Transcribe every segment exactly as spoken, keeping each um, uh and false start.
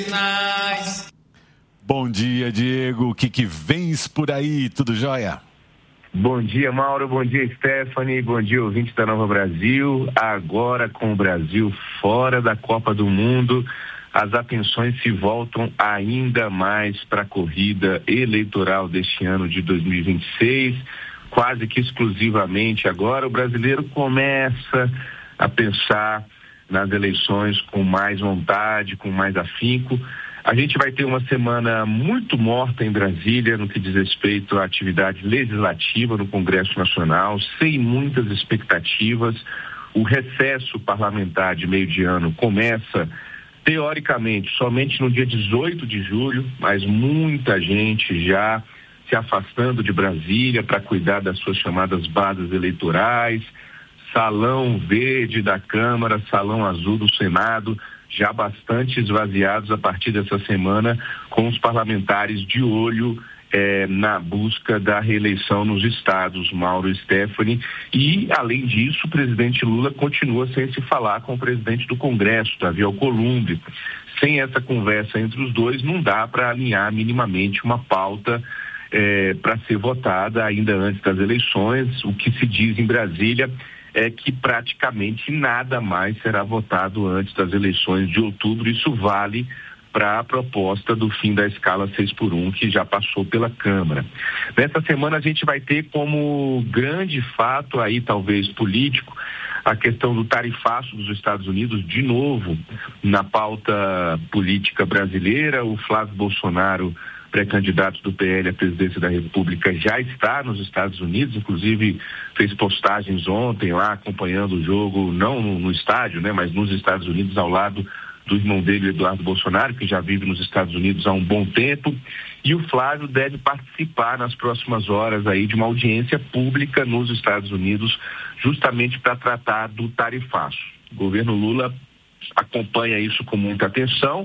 Bom dia, Diego. O que que vens por aí? Tudo jóia? Bom dia, Mauro. Bom dia, Stephanie. Bom dia, ouvintes da Nova Brasil. Agora, com o Brasil fora da Copa do Mundo, as atenções se voltam ainda mais para a corrida eleitoral deste ano de dois mil e vinte e seis. Quase que exclusivamente agora, o brasileiro começa a pensar nas eleições com mais vontade, com mais afinco. A gente vai ter uma semana muito morta em Brasília no que diz respeito à atividade legislativa no Congresso Nacional, sem muitas expectativas. O recesso parlamentar de meio de ano começa, teoricamente, somente no dia dezoito de julho, mas muita gente já se afastando de Brasília para cuidar das suas chamadas bases eleitorais, salão verde da Câmara, salão azul do Senado, já bastante esvaziados a partir dessa semana, com os parlamentares de olho eh, na busca da reeleição nos estados, Mauro e Stephanie. E, além disso, o presidente Lula continua sem se falar com o presidente do Congresso, Davi Alcolumbre. Sem essa conversa entre os dois, não dá para alinhar minimamente uma pauta É, para ser votada ainda antes das eleições. O que se diz em Brasília é que praticamente nada mais será votado antes das eleições de outubro. Isso vale para a proposta do fim da escala seis por um, que já passou pela Câmara. Nessa semana a gente vai ter como grande fato aí, talvez político, a questão do tarifaço dos Estados Unidos, de novo, na pauta política brasileira. O Flávio Bolsonaro, pré-candidato do P L à presidência da República, já está nos Estados Unidos, inclusive fez postagens ontem lá acompanhando o jogo, não no, no estádio, né, mas nos Estados Unidos, ao lado do irmão dele, Eduardo Bolsonaro, que já vive nos Estados Unidos há um bom tempo. E o Flávio deve participar nas próximas horas aí de uma audiência pública nos Estados Unidos, justamente para tratar do tarifaço. O governo Lula acompanha isso com muita atenção,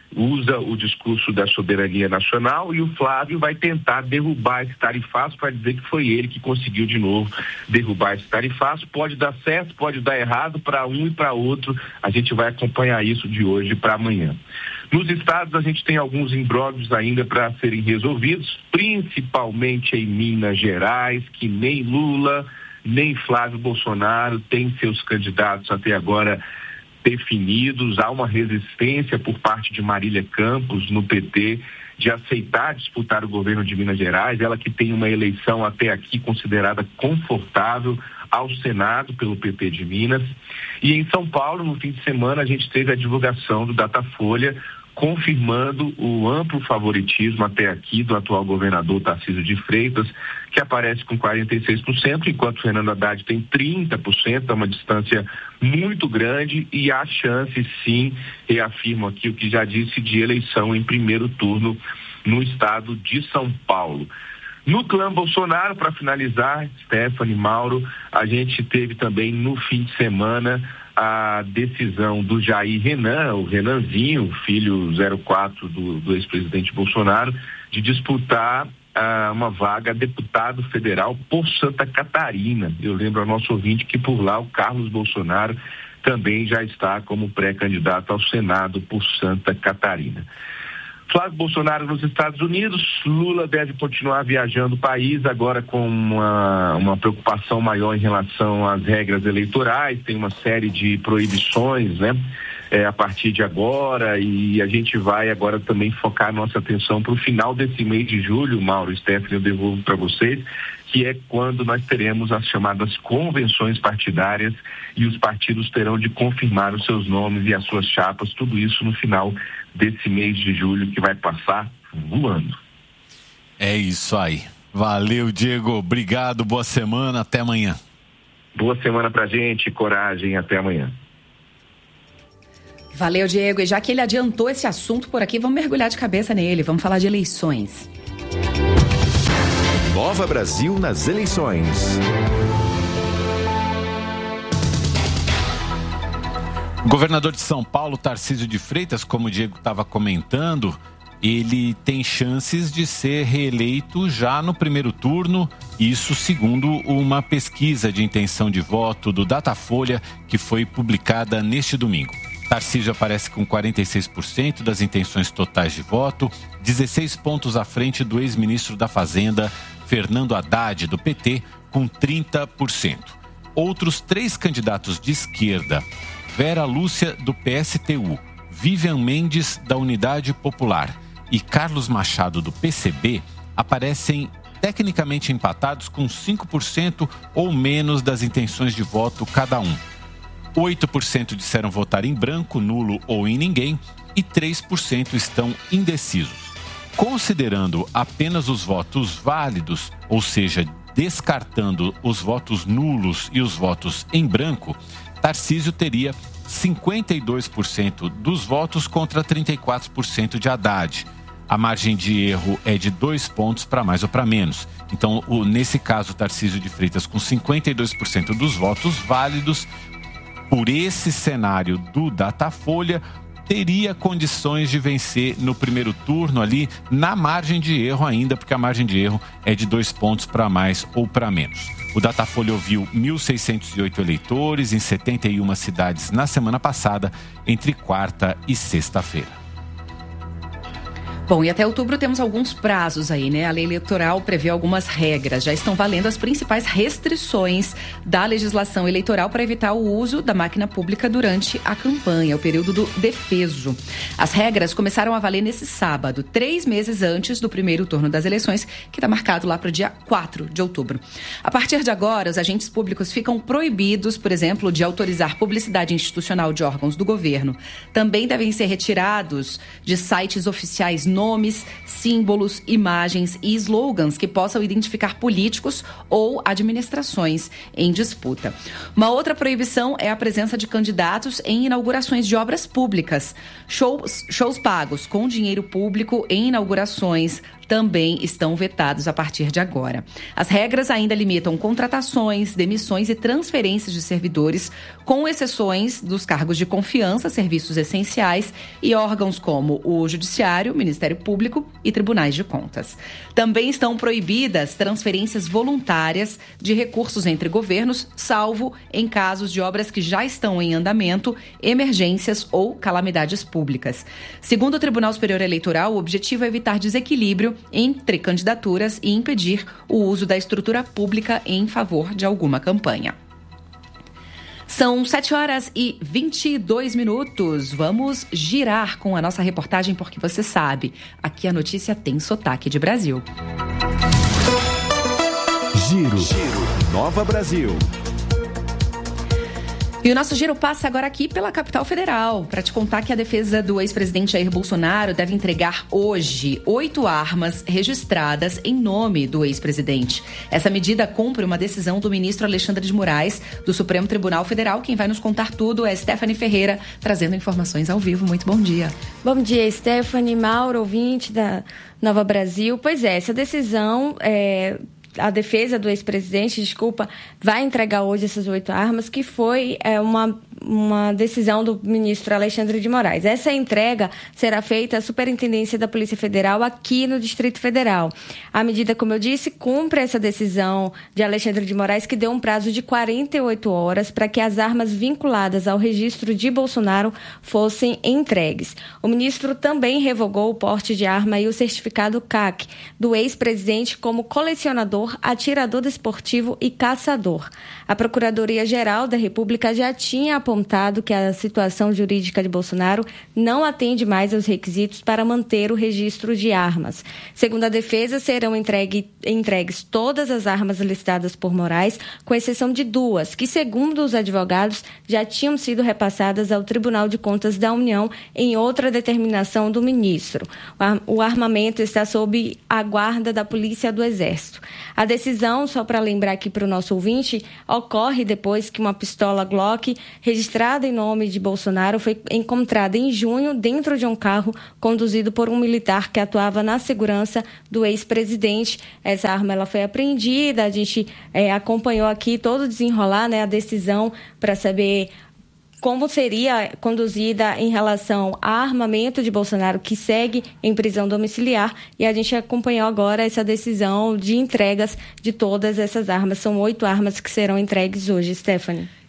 usa o discurso da soberania nacional, e o Flávio vai tentar derrubar esse tarifaço para dizer que foi ele que conseguiu de novo derrubar esse tarifaço. Pode dar certo, pode dar errado para um e para outro. A gente vai acompanhar isso de hoje para amanhã. Nos estados a gente tem alguns imbróglios ainda para serem resolvidos, principalmente em Minas Gerais, que nem Lula, nem Flávio Bolsonaro têm seus candidatos até agora definidos. Há uma resistência por parte de Marília Campos no P T de aceitar disputar o governo de Minas Gerais, ela que tem uma eleição até aqui considerada confortável ao Senado pelo P T de Minas. E em São Paulo, no fim de semana, a gente teve a divulgação do Datafolha confirmando o amplo favoritismo até aqui do atual governador Tarcísio de Freitas, que aparece com quarenta e seis por cento, enquanto Fernando Haddad tem trinta por cento, é uma distância muito grande, e há chance, sim, reafirmo aqui o que já disse, de eleição em primeiro turno no estado de São Paulo. No clã Bolsonaro, para finalizar, Stephanie, Mauro, a gente teve também no fim de semana a decisão do Jair Renan, o Renanzinho, filho zero quatro do, do ex-presidente Bolsonaro, de disputar ah, uma vaga a deputado federal por Santa Catarina. Eu lembro ao nosso ouvinte que por lá o Carlos Bolsonaro também já está como pré-candidato ao Senado por Santa Catarina. Flávio Bolsonaro nos Estados Unidos, Lula deve continuar viajando o país, agora com uma, uma preocupação maior em relação às regras eleitorais. Tem uma série de proibições, né, é, a partir de agora, e a gente vai agora também focar nossa atenção para o final desse mês de julho, Mauro e Stephanie, eu devolvo para vocês, que é quando nós teremos as chamadas convenções partidárias, e os partidos terão de confirmar os seus nomes e as suas chapas, tudo isso no final desse mês de julho, que vai passar voando. É isso aí. Valeu, Diego. Obrigado, boa semana, até amanhã. Boa semana pra gente, coragem, até amanhã. Valeu, Diego. E já que ele adiantou esse assunto por aqui, vamos mergulhar de cabeça nele, vamos falar de eleições. Nova Brasil nas eleições. O governador de São Paulo, Tarcísio de Freitas, como o Diego estava comentando, ele tem chances de ser reeleito já no primeiro turno, isso segundo uma pesquisa de intenção de voto do Datafolha que foi publicada neste domingo. Tarcísio aparece com quarenta e seis por cento das intenções totais de voto, dezesseis pontos à frente do ex-ministro da Fazenda, Fernando Haddad, do P T, com trinta por cento. Outros três candidatos de esquerda, Vera Lúcia, do P S T U, Vivian Mendes, da Unidade Popular e Carlos Machado, do P C B, aparecem tecnicamente empatados com cinco por cento ou menos das intenções de voto cada um. oito por cento disseram votar em branco, nulo ou em ninguém e três por cento estão indecisos. Considerando apenas os votos válidos, ou seja, descartando os votos nulos e os votos em branco, Tarcísio teria cinquenta e dois por cento dos votos contra trinta e quatro por cento de Haddad. A margem de erro é de dois pontos para mais ou para menos. Então, o, nesse caso, Tarcísio de Freitas, com cinquenta e dois por cento dos votos válidos, por esse cenário do Datafolha, teria condições de vencer no primeiro turno ali, na margem de erro ainda, porque a margem de erro é de dois pontos para mais ou para menos. O Datafolha ouviu mil seiscentos e oito eleitores em setenta e uma cidades na semana passada, entre quarta e sexta-feira. Bom, e até outubro temos alguns prazos aí, né? A lei eleitoral prevê algumas regras. Já estão valendo as principais restrições da legislação eleitoral para evitar o uso da máquina pública durante a campanha, o período do defeso. As regras começaram a valer nesse sábado, três meses antes do primeiro turno das eleições, que está marcado lá para o dia quatro de outubro. A partir de agora, os agentes públicos ficam proibidos, por exemplo, de autorizar publicidade institucional de órgãos do governo. Também devem ser retirados de sites oficiais nomes, símbolos, imagens e slogans que possam identificar políticos ou administrações em disputa. Uma outra proibição é a presença de candidatos em inaugurações de obras públicas. Shows, shows pagos com dinheiro público em inaugurações também estão vetados a partir de agora. As regras ainda limitam contratações, demissões e transferências de servidores, com exceções dos cargos de confiança, serviços essenciais e órgãos como o Judiciário, Ministério Público e Tribunais de Contas. Também estão proibidas transferências voluntárias de recursos entre governos, salvo em casos de obras que já estão em andamento, emergências ou calamidades públicas. Segundo o Tribunal Superior Eleitoral, o objetivo é evitar desequilíbrio entre candidaturas e impedir o uso da estrutura pública em favor de alguma campanha. São sete horas e vinte e dois minutos. Vamos girar com a nossa reportagem, porque você sabe, aqui a notícia tem sotaque de Brasil. Giro, Giro. Nova Brasil. E o nosso giro passa agora aqui pela capital federal, para te contar que a defesa do ex-presidente Jair Bolsonaro deve entregar hoje oito armas registradas em nome do ex-presidente. Essa medida cumpre uma decisão do ministro Alexandre de Moraes, do Supremo Tribunal Federal. Quem vai nos contar tudo é Stephanie Ferreira, trazendo informações ao vivo. Muito bom dia. Bom dia, Stephanie, Mauro, ouvinte da Nova Brasil. Pois é, essa decisão é... A defesa do ex-presidente, desculpa, vai entregar hoje essas oito armas, que foi é, uma, uma decisão do ministro Alexandre de Moraes. Essa entrega será feita à Superintendência da Polícia Federal aqui no Distrito Federal. A medida, como eu disse, cumpre essa decisão de Alexandre de Moraes, que deu um prazo de quarenta e oito horas para que as armas vinculadas ao registro de Bolsonaro fossem entregues. O ministro também revogou o porte de arma e o certificado C A C do ex-presidente como colecionador, atirador desportivo e caçador. A Procuradoria-Geral da República já tinha apontado que a situação jurídica de Bolsonaro não atende mais aos requisitos para manter o registro de armas. Segundo a defesa, serão entregue, entregues todas as armas listadas por Moraes, com exceção de duas, que, segundo os advogados, já tinham sido repassadas ao Tribunal de Contas da União em outra determinação do ministro. O armamento está sob a guarda da Polícia do Exército. A decisão, só para lembrar aqui para o nosso ouvinte, ocorre depois que uma pistola Glock registrada em nome de Bolsonaro foi encontrada em junho dentro de um carro conduzido por um militar que atuava na segurança do ex-presidente. Essa arma ela foi apreendida, a gente é, acompanhou aqui todo o desenrolar, né, a decisão para saber como seria conduzida em relação ao armamento de Bolsonaro, que segue em prisão domiciliar, e a gente acompanhou agora essa decisão de entregas de todas essas armas. São oito armas que serão entregues hoje, Stephanie.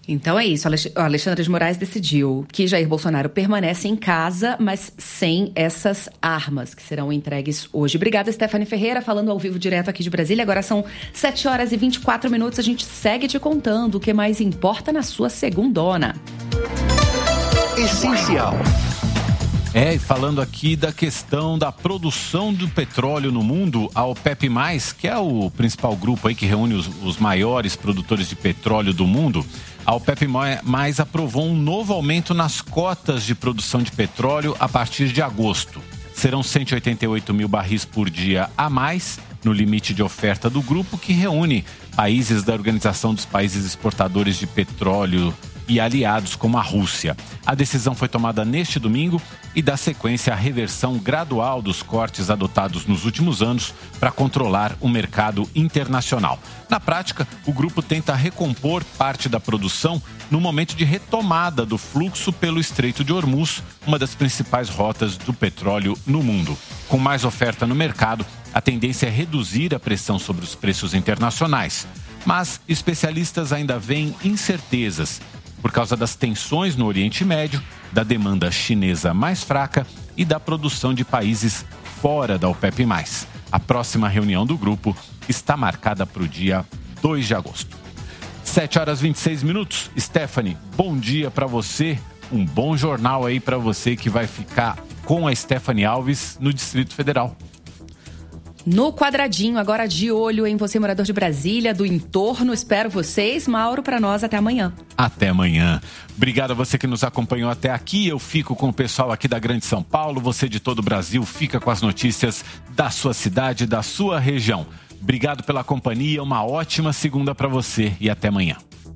Então é isso, o Alexandre de Moraes decidiu que Jair Bolsonaro permanece em casa, mas sem essas armas que serão entregues hoje. Obrigada, Stephanie Ferreira, falando ao vivo direto aqui de Brasília. Agora são sete horas e vinte e quatro minutos, a gente segue te contando o que mais importa na sua segundona. Essencial. É, e falando aqui da questão da produção do petróleo no mundo, a OPEP+, que é o principal grupo aí que reúne os, os maiores produtores de petróleo do mundo, a OPEP+, aprovou um novo aumento nas cotas de produção de petróleo a partir de agosto. Serão cento e oitenta e oito mil barris por dia a mais, no limite de oferta do grupo, que reúne países da Organização dos Países Exportadores de Petróleo e aliados como a Rússia. A decisão foi tomada neste domingo e dá sequência à reversão gradual dos cortes adotados nos últimos anos para controlar o mercado internacional. Na prática, o grupo tenta recompor parte da produção no momento de retomada do fluxo pelo Estreito de Hormuz, uma das principais rotas do petróleo no mundo. Com mais oferta no mercado, a tendência é reduzir a pressão sobre os preços internacionais. Mas especialistas ainda veem incertezas por causa das tensões no Oriente Médio, da demanda chinesa mais fraca e da produção de países fora da OPEP+. A próxima reunião do grupo está marcada para o dia dois de agosto. sete horas e vinte e seis minutos. Stephanie, bom dia para você. Um bom jornal aí para você que vai ficar com a Stephanie Alves no Distrito Federal. No quadradinho, agora de olho em você, morador de Brasília, do entorno. Espero vocês. Mauro, para nós, até amanhã. Até amanhã. Obrigado a você que nos acompanhou até aqui. Eu fico com o pessoal aqui da Grande São Paulo. Você de todo o Brasil fica com as notícias da sua cidade, da sua região. Obrigado pela companhia. Uma ótima segunda para você e até amanhã.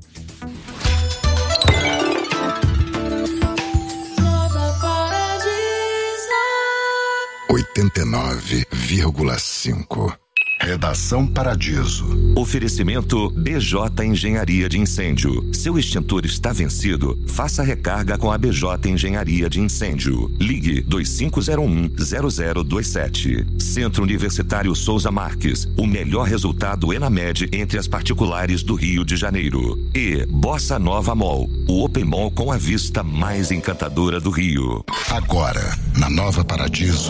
oitenta e nove vírgula cinco. Redação Paradiso. Oferecimento B J Engenharia de Incêndio. Seu extintor está vencido? Faça recarga com a B J Engenharia de Incêndio. Ligue dois cinco zero um zero zero dois sete. Centro Universitário Souza Marques. O melhor resultado Enamed entre as particulares do Rio de Janeiro. E Bossa Nova Mall. O Open Mall com a vista mais encantadora do Rio. Agora, na Nova Paradiso.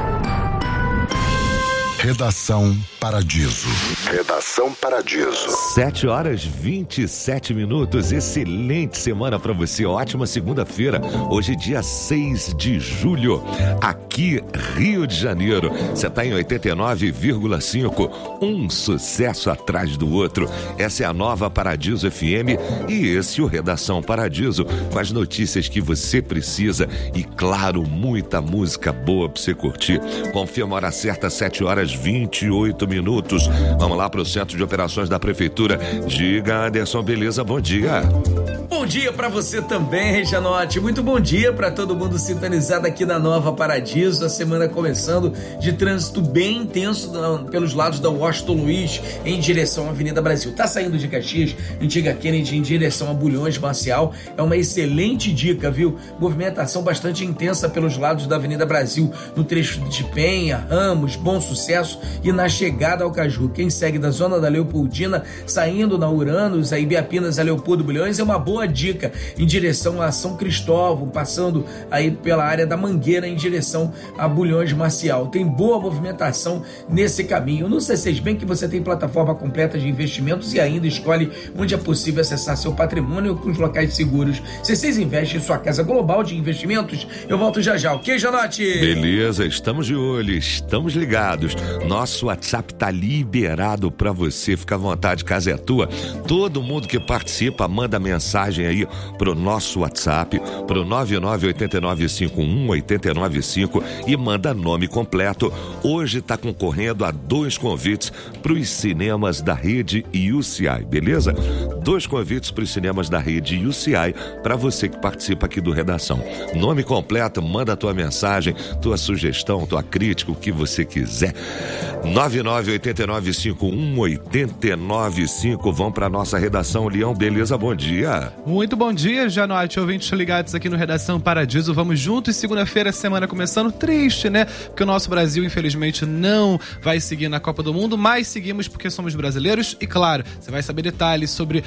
Redação Paradiso. Redação Paradiso. sete horas e vinte e sete minutos. Excelente semana para você. Ótima segunda-feira. Hoje, dia seis de julho. Aqui, Rio de Janeiro. Você está em oitenta e nove vírgula cinco. Um sucesso atrás do outro. Essa é a Nova Paradiso F M e esse é o Redação Paradiso, com as notícias que você precisa e, claro, muita música boa para você curtir. Confirma a hora certa, sete horas e vinte e oito minutos. Vamos lá para o Centro de Operações da Prefeitura. Diga, Anderson, beleza? Bom dia. Bom dia para você também, Regianote. Muito bom dia para todo mundo sintonizado aqui na Nova Paradiso. A semana começando de trânsito bem intenso pelos lados da Washington Luiz em direção à Avenida Brasil. Tá saindo de Caxias, antiga Kennedy, em direção a Bulhões Marcial. É uma excelente dica, viu? Movimentação bastante intensa pelos lados da Avenida Brasil, no trecho de Penha, Ramos, Bom Sucesso e na chegada ao Caju. Quem segue da zona da Leopoldina, saindo na Uranos, a Ibiapinas, a Leopoldo Bulhões, é uma boa dica em direção a São Cristóvão, passando aí pela área da Mangueira em direção a Bulhões Marcial. Tem boa movimentação nesse caminho. No C seis Bank você tem plataforma completa de investimentos e ainda escolhe onde é possível acessar seu patrimônio com os locais seguros. C seis Investe em sua casa global de investimentos. Eu volto já já, ok, Janote? Beleza, estamos de olho, estamos ligados. Nosso WhatsApp tá liberado para você. Fica à vontade, casa é tua. Todo mundo que participa, manda mensagem aí pro nosso WhatsApp, pro nove nove oito nove cinco um oito nove cinco e manda nome completo. Hoje tá concorrendo a dois convites pros cinemas da rede U C I, beleza? Dois convites pros cinemas da rede U C I para você que participa aqui do Redação. Nome completo, manda tua mensagem, tua sugestão, tua crítica, o que você quiser. nove nove oito nove cinco um oito nove cinco. Vão para nossa redação. Leão, beleza? Bom dia. Muito bom dia, Janote, ouvintes ligados aqui no Redação Paradiso. Vamos juntos, segunda-feira, semana começando. Triste, né? Porque o nosso Brasil, infelizmente, não vai seguir na Copa do Mundo, mas seguimos porque somos brasileiros. E claro, você vai saber detalhes sobre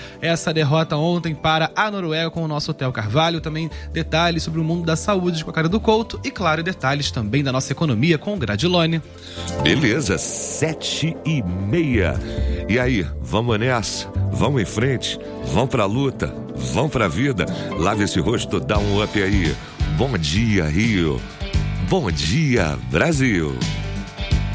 essa derrota ontem para a Noruega com o nosso Theo Carvalho. Também detalhes sobre o mundo da saúde com a Cara do Couto e, claro, detalhes também da nossa economia com o Gradilone. Beleza, sete e meia. E aí, vamos nessa? Vamos em frente? Vamos pra luta? Vamos pra vida? Lave esse rosto, dá um up aí. Bom dia, Rio. Bom dia, Brasil.